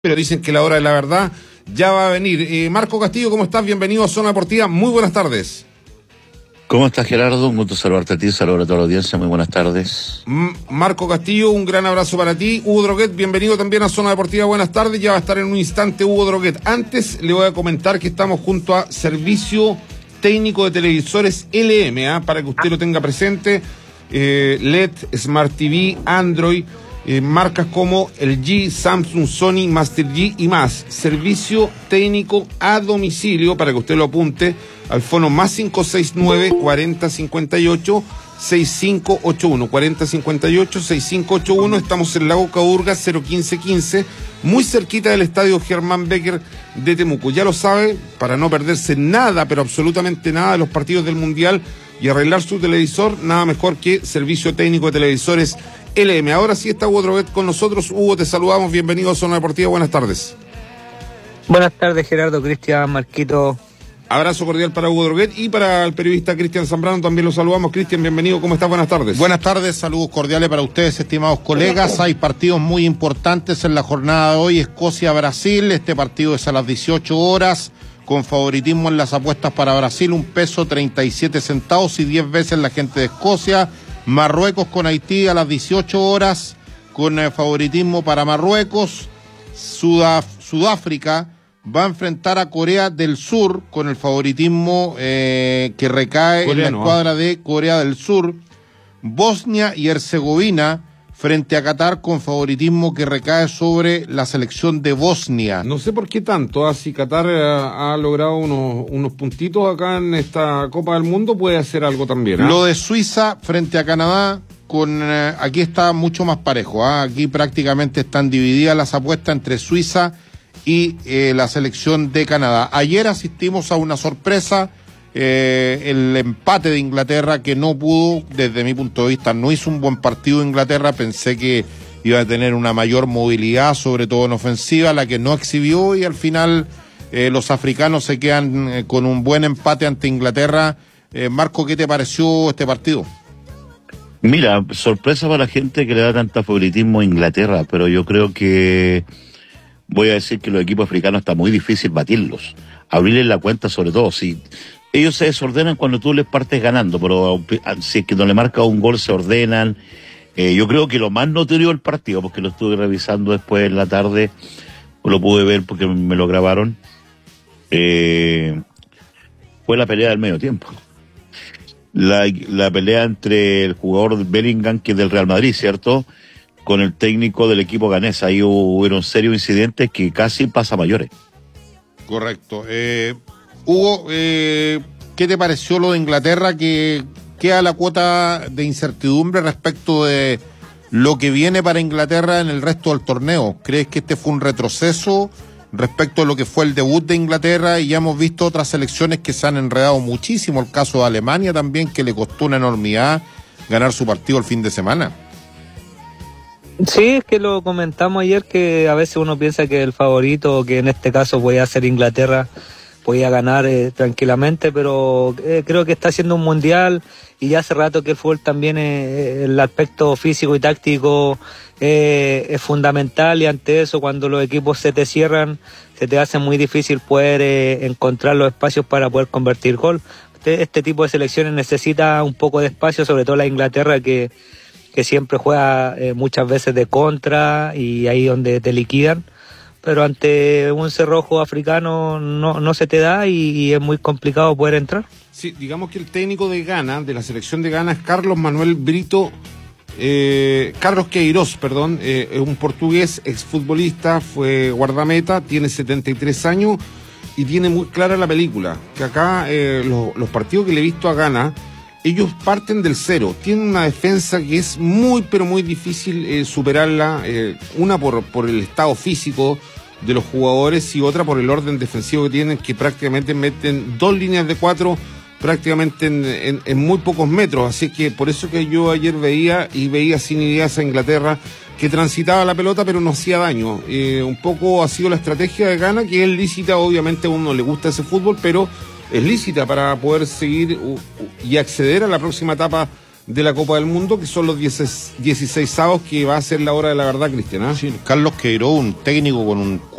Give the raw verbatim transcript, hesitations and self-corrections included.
pero dicen que la hora de la verdad ya va a venir. Eh, Marco Castillo, ¿cómo estás? Bienvenido a Zona Deportiva. Muy buenas tardes. ¿Cómo estás, Gerardo? Un gusto saludarte a ti, saludar a toda la audiencia. Muy buenas tardes. M- Marco Castillo, un gran abrazo para ti. Hugo Droguet, bienvenido también a Zona Deportiva. Buenas tardes. Ya va a estar en un instante Hugo Droguet. Antes le voy a comentar que estamos junto a Servicio Técnico de Televisores L M, ¿eh? Para que usted lo tenga presente. Eh, L E D, Smart T V, Android, eh, marcas como L G, Samsung, Sony, Master G y más. Servicio técnico a domicilio, para que usted lo apunte, al fono más cinco seis nueve, cuarenta cincuenta y ocho, sesenta y cinco ochenta y uno, cuarenta cincuenta y ocho, sesenta y cinco ochenta y uno. Estamos en Lago Caurga, cero quince quince, muy cerquita del estadio Germán Becker de Temuco. Ya lo sabe, para no perderse nada, pero absolutamente nada de los partidos del Mundial y arreglar su televisor, nada mejor que Servicio Técnico de Televisores L M. Ahora sí está Hugo Droguet con nosotros. Hugo, te saludamos, bienvenido a Zona Deportiva, buenas tardes. Buenas tardes, Gerardo, Cristian, Marquito. Abrazo cordial para Hugo Droguet y para el periodista Cristian Zambrano, también lo saludamos. Cristian, bienvenido, ¿cómo estás? Buenas tardes. Buenas tardes, saludos cordiales para ustedes, estimados colegas. Hay partidos muy importantes en la jornada de hoy. Escocia-Brasil, este partido es a las dieciocho horas, con favoritismo en las apuestas para Brasil, un peso treinta y siete centavos y diez veces la gente de Escocia. Marruecos con Haití a las dieciocho horas, con eh, favoritismo para Marruecos. Sudaf- Sudáfrica va a enfrentar a Corea del Sur con el favoritismo eh, que recae Coreano, en la escuadra de Corea del Sur. Bosnia y Herzegovina frente a Qatar con favoritismo que recae sobre la selección de Bosnia. No sé por qué tanto, ¿eh? Si Qatar eh, ha logrado unos, unos puntitos acá en esta Copa del Mundo, puede hacer algo también, ¿eh? Lo de Suiza frente a Canadá, con eh, aquí está mucho más parejo, ¿eh? Aquí prácticamente están divididas las apuestas entre Suiza y eh, la selección de Canadá. Ayer asistimos a una sorpresa, eh, el empate de Inglaterra, que no pudo, desde mi punto de vista, no hizo un buen partido Inglaterra. Pensé que iba a tener una mayor movilidad, sobre todo en ofensiva, la que no exhibió, y al final eh, los africanos se quedan eh, con un buen empate ante Inglaterra. Eh, Marco, ¿qué te pareció este partido? Mira, sorpresa para la gente que le da tanta favoritismo a Inglaterra, pero yo creo que voy a decir que los equipos africanos está muy difícil batirlos, abrirles la cuenta, sobre todo si ellos se desordenan cuando tú les partes ganando, pero si es que no le marca un gol se ordenan. Eh, yo creo que lo más notorio del partido, porque lo estuve revisando después en la tarde, lo pude ver porque me lo grabaron, eh, fue la pelea del medio tiempo. La, la pelea entre el jugador Bellingham, que es del Real Madrid, ¿cierto?, con el técnico del equipo ganés. Ahí hubo un serio incidentes que casi pasa a mayores. Correcto. Eh, Hugo, eh, ¿qué te pareció lo de Inglaterra, que queda la cuota de incertidumbre respecto de lo que viene para Inglaterra en el resto del torneo? ¿Crees que este fue un retroceso respecto a lo que fue el debut de Inglaterra? Y ya hemos visto otras selecciones que se han enredado muchísimo, el caso de Alemania también, que le costó una enormidad ganar su partido el fin de semana. Sí, es que lo comentamos ayer, que a veces uno piensa que el favorito, que en este caso podía ser Inglaterra, podía ganar eh, tranquilamente, pero eh, creo que está haciendo un mundial y ya hace rato que el fútbol también, eh, el aspecto físico y táctico eh, es fundamental, y ante eso, cuando los equipos se te cierran, se te hace muy difícil poder eh, encontrar los espacios para poder convertir gol. Este, este tipo de selecciones necesita un poco de espacio, sobre todo la Inglaterra, que, que siempre juega eh, muchas veces de contra, y ahí donde te liquidan. Pero ante un cerrojo africano no, no se te da, y, y es muy complicado poder entrar. Sí, digamos que el técnico de Ghana, de la selección de Ghana, es Carlos Manuel Brito, eh, Carlos Queiroz, perdón, eh, es un portugués, exfutbolista, fue guardameta, tiene setenta y tres años y tiene muy clara la película, que acá eh, los, los partidos que le he visto a Ghana, ellos parten del cero, tienen una defensa que es muy pero muy difícil eh, superarla, eh, una por, por el estado físico de los jugadores y otra por el orden defensivo que tienen, que prácticamente meten dos líneas de cuatro prácticamente en, en, en muy pocos metros. Así que por eso que yo ayer veía y veía sin ideas a Inglaterra, que transitaba la pelota pero no hacía daño. Eh, un poco ha sido la estrategia de Ghana, que es lícita, obviamente a uno le gusta ese fútbol, pero es lícita para poder seguir uh, uh, y acceder a la próxima etapa de la Copa del Mundo, que son los dieciséis avos, que va a ser la hora de la verdad, Cristian. ¿eh? Sí, Carlos Queiroz, un técnico con un